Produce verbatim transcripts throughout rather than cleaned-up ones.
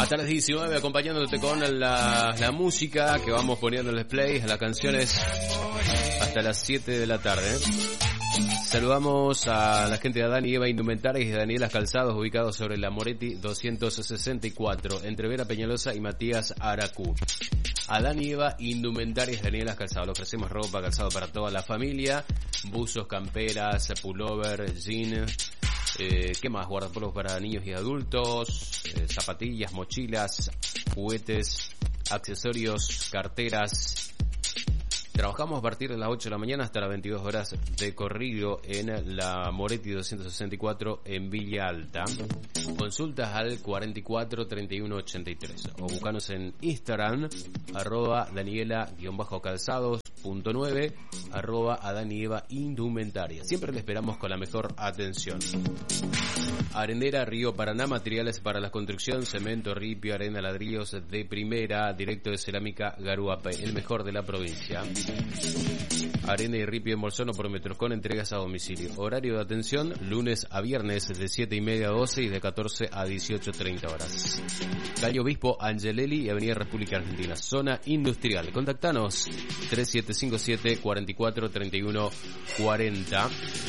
Hasta las diecinueve acompañándote con la, la música que vamos poniendo en el play, las canciones hasta las siete de la tarde. Saludamos a la gente de Adán y Eva Indumentarias y de Danielas Calzados, ubicados sobre la Moretti doscientos sesenta y cuatro, entre Vera Peñalosa y Matías Aracú. Adán y Eva Indumentarias y Danielas Calzados. Le ofrecemos ropa, calzado para toda la familia, buzos, camperas, pullover, jean, eh, ¿qué más? Guardapolvos para niños y adultos, eh, zapatillas, mochilas, juguetes, accesorios, carteras. Trabajamos a partir de las ocho de la mañana hasta las veintidós horas de corrido en la Moretti doscientos sesenta y cuatro en Villa Alta. Consultas al cuarenta y cuatro treinta y uno ochenta y tres o buscanos en Instagram arroba Daniela-calzados punto nueve arroba Adán y Eva Indumentaria. Siempre le esperamos con la mejor atención. Arendera Río Paraná, materiales para la construcción, cemento, ripio, arena, ladrillos de primera, directo de cerámica Garuape, el mejor de la provincia. Arena y ripio en Bolsón por metros con entregas a domicilio. Horario de atención lunes a viernes de siete y media a doce y de catorce a dieciocho treinta horas. Calle Obispo Angelelli y Avenida República Argentina, zona industrial. Contactanos tres siete cinco siete cuatro cuatro tres uno cuatro cero.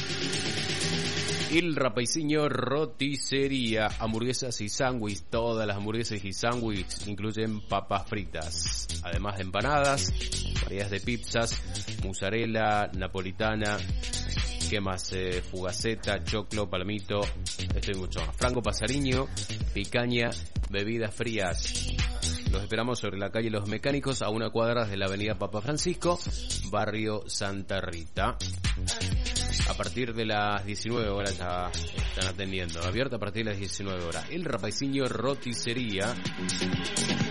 El Rapaicino Roticería, hamburguesas y sándwiches. Todas las hamburguesas y sándwiches incluyen papas fritas, además de empanadas, variedades de pizzas, mozzarella, napolitana, ¿qué más? Eh, fugaceta, choclo, palmito, esto y mucho más. Franco Pasariño, picaña, bebidas frías. Los esperamos sobre la calle Los Mecánicos, a una cuadra de la avenida Papa Francisco, barrio Santa Rita. A partir de las diecinueve horas ya están atendiendo. Abierto a partir de las diecinueve horas. El Rapaicino Roticería.